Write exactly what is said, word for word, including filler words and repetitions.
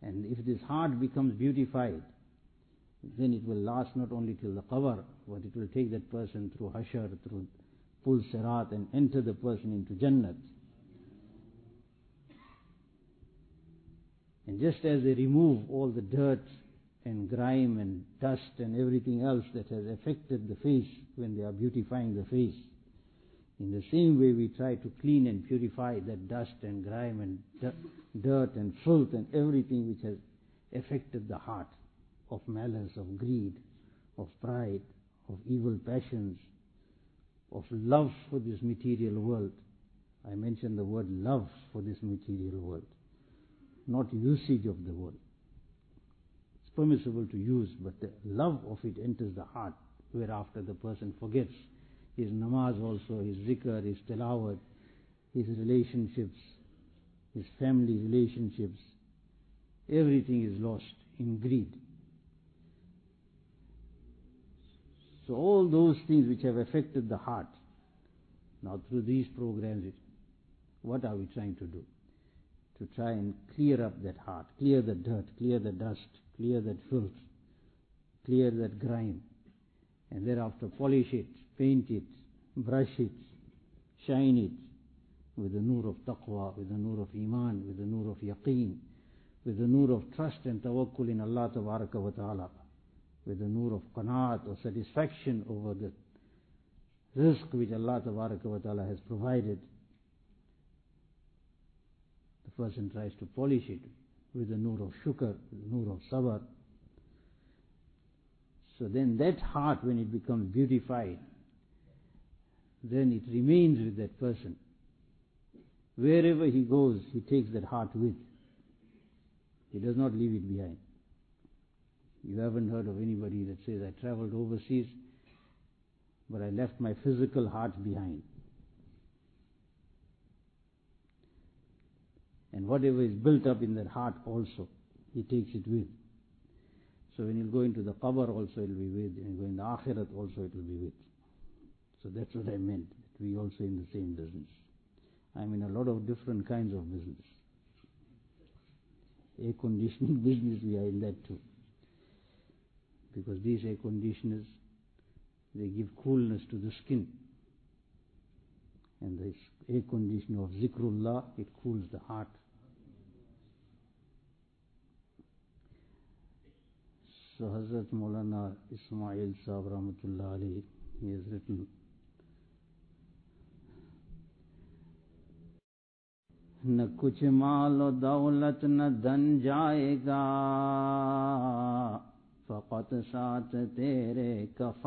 And if this heart becomes beautified, then it will last not only till the qabr, but it will take that person through hashar, through Pul Sirat, and enter the person into Jannat. And just as they remove all the dirt and grime and dust and everything else that has affected the face when they are beautifying the face, in the same way we try to clean and purify that dust and grime and dirt and filth and everything which has affected the heart of malice, of greed, of pride, of evil passions, of love for this material world. I mentioned the word love for this material world, not usage of the word. It's permissible to use, but the love of it enters the heart, whereafter the person forgets his namaz also, his zikr, his tilawat, his relationships, his family relationships. Everything is lost in greed. So all those things which have affected the heart, now through these programs, what are we trying to do? To try and clear up that heart, clear the dirt, clear the dust, clear that filth, clear that grime, and thereafter polish it, paint it, brush it, shine it with the nur of taqwa, with the nur of iman, with the nur of yaqeen, with the nur of trust and tawakkul in Allah tabaraka wa ta'ala, with the nur of qanaat or satisfaction over the rizq which Allah tabaraka wa ta'ala has provided. The person tries to polish it with the nur of shukr, the nur of sabr. So then that heart, when it becomes beautified, then it remains with that person. Wherever he goes, he takes that heart with. He does not leave it behind. You haven't heard of anybody that says, I traveled overseas, but I left my physical heart behind. And whatever is built up in that heart also, he takes it with. So when you go into the qabr also it will be with, and go in the akhirat also it will be with. So that's what I meant, that we also in the same business. I'm in a lot of different kinds of business. Air conditioning business, we are in that too. Because these air conditioners, they give coolness to the skin. And this air conditioner of zikrullah, it cools the heart. So Hazrat Maulana Ismail Sahib Rahmatullah Alayhi, he has written, न कुछ मालो दौलत न धन जाएगा, फकत साथ तेरे कफन